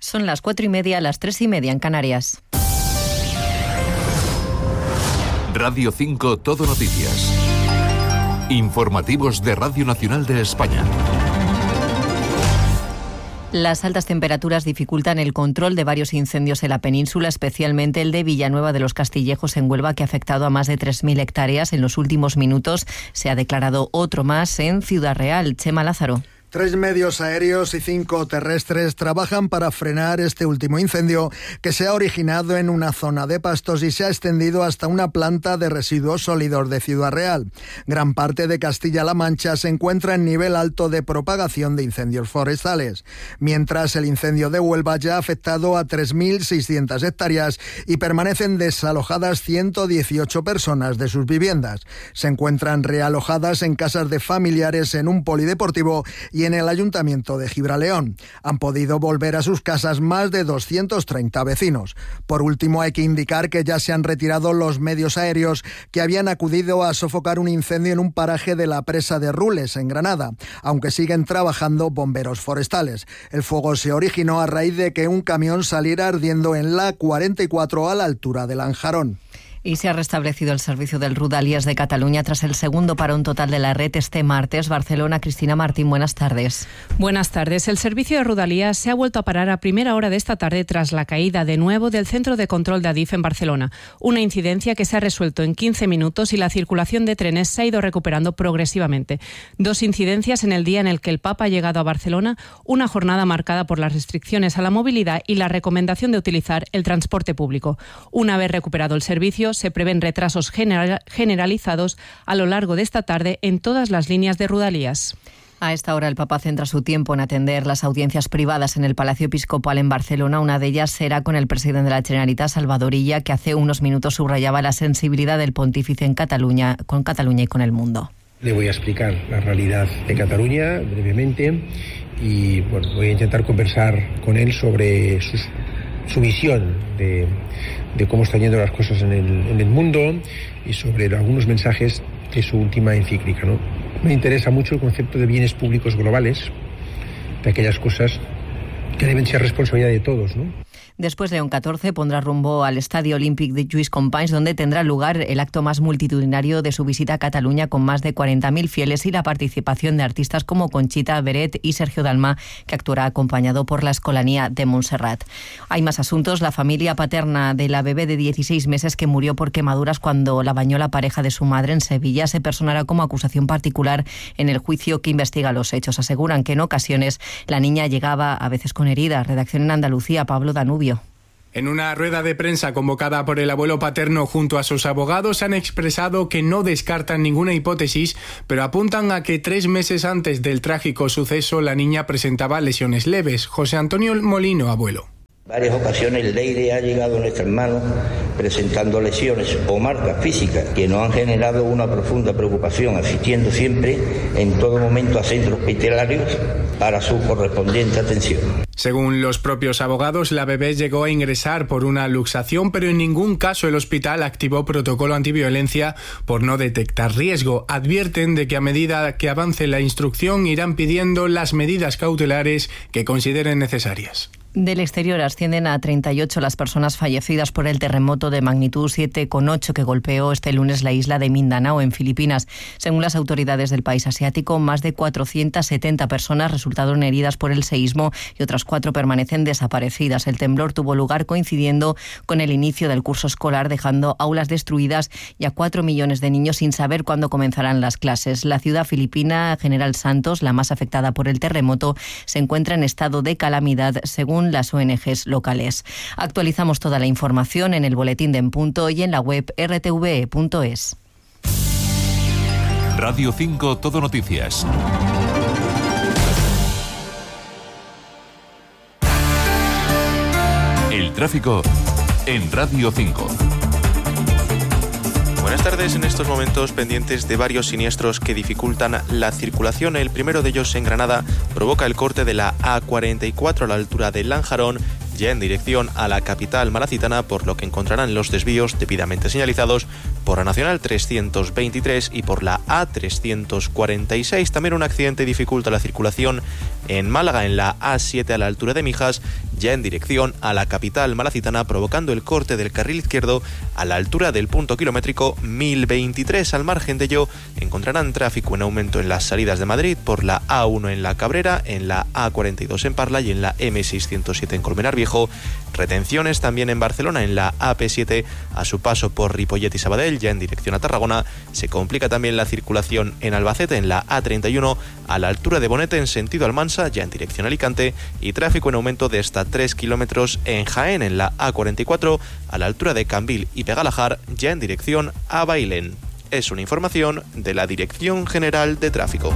Son las 4:30, las 3:30 en Canarias. Radio 5 Todo Noticias. Informativos de Radio Nacional de España. Las altas temperaturas dificultan el control de varios incendios en la península, especialmente el de Villanueva de los Castillejos en Huelva, que ha afectado a más de 3.000 hectáreas. En los últimos minutos se ha declarado otro más en Ciudad Real. Chema Lázaro. 3 medios aéreos y 5 terrestres trabajan para frenar este último incendio que se ha originado en una zona de pastos y se ha extendido hasta una planta de residuos sólidos de Ciudad Real. Gran parte de Castilla-La Mancha se encuentra en nivel alto de propagación de incendios forestales, mientras el incendio de Huelva ya ha afectado a 3.600 hectáreas y permanecen desalojadas 118 personas de sus viviendas. Se encuentran realojadas en casas de familiares, en un polideportivo y en el Ayuntamiento de Gibraleón. Han podido volver a sus casas más de 230 vecinos. Por último, hay que indicar que ya se han retirado los medios aéreos que habían acudido a sofocar un incendio en un paraje de la presa de Rules, en Granada, aunque siguen trabajando bomberos forestales. El fuego se originó a raíz de que un camión saliera ardiendo en la 44 a la altura de Lanjarón. Y se ha restablecido el servicio del Rodalies de Cataluña tras el segundo parón total de la red este martes. Barcelona, Cristina Martín, buenas tardes. Buenas tardes. El servicio de Rodalies se ha vuelto a parar a primera hora de esta tarde tras la caída de nuevo del centro de control de Adif en Barcelona. Una incidencia que se ha resuelto en 15 minutos y la circulación de trenes se ha ido recuperando progresivamente. 2 incidencias en el día en el que el Papa ha llegado a Barcelona, una jornada marcada por las restricciones a la movilidad y la recomendación de utilizar el transporte público. Una vez recuperado el servicio, se prevén retrasos generalizados a lo largo de esta tarde en todas las líneas de Rodalies. A esta hora el Papa centra su tiempo en atender las audiencias privadas en el Palacio Episcopal en Barcelona. Una de ellas será con el presidente de la Generalitat, Salvador Illa, que hace unos minutos subrayaba la sensibilidad del pontífice en Cataluña, con Cataluña y con el mundo. Le voy a explicar la realidad de Cataluña brevemente y voy a intentar conversar con él sobre su visión de cómo están yendo las cosas en el mundo y sobre algunos mensajes de su última encíclica, ¿no? Me interesa mucho el concepto de bienes públicos globales, de aquellas cosas que deben ser responsabilidad de todos, ¿no? Después, León XIV pondrá rumbo al Estadio Olímpic de Lluís Companys, donde tendrá lugar el acto más multitudinario de su visita a Cataluña, con más de 40.000 fieles y la participación de artistas como Conchita Beret y Sergio Dalma, que actuará acompañado por la Escolanía de Montserrat. Hay más asuntos. La familia paterna de la bebé de 16 meses que murió por quemaduras cuando la bañó la pareja de su madre en Sevilla se personará como acusación particular en el juicio que investiga los hechos. Aseguran que en ocasiones la niña llegaba a veces con heridas. Redacción en Andalucía, Pablo Danubio. En una rueda de prensa convocada por el abuelo paterno junto a sus abogados han expresado que no descartan ninguna hipótesis, pero apuntan a que 3 meses antes del trágico suceso la niña presentaba lesiones leves. José Antonio Molino, abuelo. Varias ocasiones Leire ha llegado a nuestras manos presentando lesiones o marcas físicas que nos han generado una profunda preocupación, asistiendo siempre, en todo momento, a centros hospitalarios para su correspondiente atención. Según los propios abogados, la bebé llegó a ingresar por una luxación, pero en ningún caso el hospital activó protocolo antiviolencia por no detectar riesgo. Advierten de que a medida que avance la instrucción irán pidiendo las medidas cautelares que consideren necesarias. Del exterior ascienden a 38 las personas fallecidas por el terremoto de magnitud 7,8 que golpeó este lunes la isla de Mindanao, en Filipinas. Según las autoridades del país asiático, más de 470 personas resultaron heridas por el seísmo y otras 4 permanecen desaparecidas. El temblor tuvo lugar coincidiendo con el inicio del curso escolar, dejando aulas destruidas y a 4 millones de niños sin saber cuándo comenzarán las clases. La ciudad filipina General Santos, la más afectada por el terremoto, se encuentra en estado de calamidad, según las ONGs locales. Actualizamos toda la información en el boletín de En Punto y en la web rtve.es. Radio 5 Todo Noticias. El tráfico en Radio 5. Buenas tardes. En estos momentos pendientes de varios siniestros que dificultan la circulación. El primero de ellos en Granada provoca el corte de la A44 a la altura de Lanjarón ya en dirección a la capital malacitana, por lo que encontrarán los desvíos debidamente señalizados por la Nacional 323 y por la A346. También un accidente dificulta la circulación en Málaga, en la A7 a la altura de Mijas, ya en dirección a la capital malacitana, provocando el corte del carril izquierdo a la altura del punto kilométrico 1023. Al margen de ello, encontrarán tráfico en aumento en las salidas de Madrid por la A1 en la Cabrera, en la A42 en Parla y en la M607 en Colmenar Viejo. Retenciones también en Barcelona, en la AP7 a su paso por Ripollet y Sabadell, ya en dirección a Tarragona. Se complica también la circulación en Albacete, en la A31 a la altura de Bonete en sentido Almansa, ya en dirección a Alicante, y tráfico en aumento de hasta 3 kilómetros en Jaén, en la A44 a la altura de Cambil y Pegalajar, ya en dirección a Bailén. Es una información de la Dirección General de Tráfico.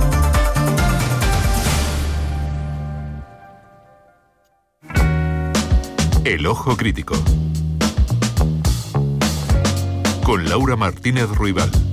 El Ojo Crítico. Con Laura Martínez Ruibal.